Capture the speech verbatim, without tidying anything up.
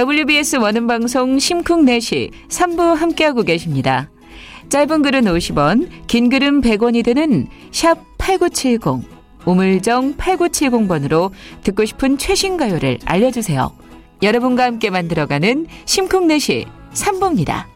더블유비에스 원음방송 심쿵넷이 삼 부 함께하고 계십니다. 짧은 글은 오십 원, 긴 글은 백 원이 드는 샵 팔구칠공, 우물정 팔구칠공 번으로 듣고 싶은 최신 가요를 알려주세요. 여러분과 함께 만들어가는 심쿵넷이 삼 부입니다.